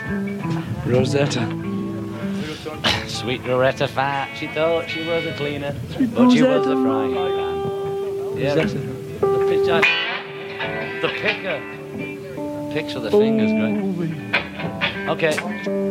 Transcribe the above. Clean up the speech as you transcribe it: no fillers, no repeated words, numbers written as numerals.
Rosetta. Sweet Rosetta fat. She thought she was a cleaner, Sweet but she was Rosetta. a frying pan. Yeah, Rosetta. the pitcher. The picker. Picks with the fingers, great. Okay.